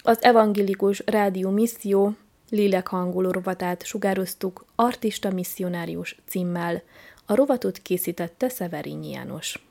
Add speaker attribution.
Speaker 1: Az Evangélikus Rádió Misszió lélekhangoló rovatát sugároztuk Artista Missionárius címmel. A rovatot készítette Severényi János.